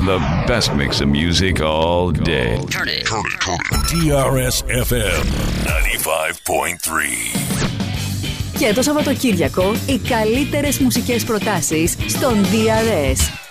The best mix of music all day. Turn it. DRS FM 95.3. Και το Σαββατοκύριακο οι καλύτερες μουσικές προτάσεις στον DRS.